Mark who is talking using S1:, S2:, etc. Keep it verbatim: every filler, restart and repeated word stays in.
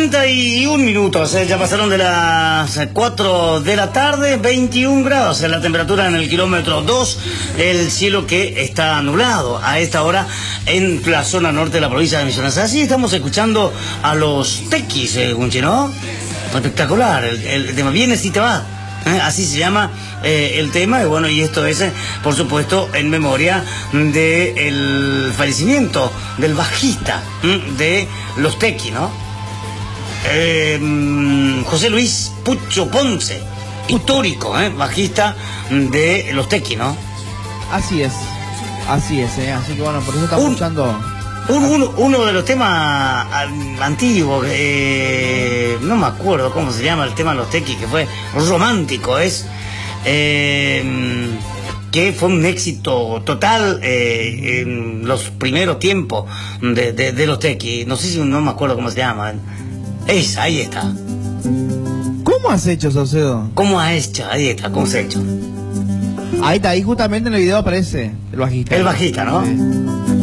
S1: treinta y un minutos, eh, ya pasaron de las cuatro de la tarde, veintiún grados en la temperatura en el kilómetro dos, el cielo que está nublado a esta hora en la zona norte de la provincia de Misiones. Así estamos escuchando a los Tequis, eh, Gunchi, ¿no? Espectacular, el, el tema Vienes y te va. ¿Eh? Así se llama eh, el tema, y bueno, y esto es, eh, por supuesto, en memoria del fallecimiento del bajista ¿eh? de los Tequis, ¿no? Eh, José Luis Pucho Ponce, histórico, ¿eh? bajista de los Tequis, ¿no?
S2: Así es, así es, ¿eh? Así que bueno, por eso estamos
S1: Un...
S2: escuchando...
S1: Un, uno, uno de los temas antiguos, eh, no me acuerdo cómo se llama el tema de los Tequis, que fue romántico, es eh, que fue un éxito total eh, en los primeros tiempos de, de, de los Tequis. No sé si no me acuerdo cómo se llama. Es, ahí está.
S2: ¿Cómo has hecho, Saucedo?
S1: ¿Cómo has hecho? Ahí está, ¿cómo se ha hecho?
S2: Ahí está, ahí justamente en el video aparece el bajista.
S1: El bajista, ¿no?
S2: Sí.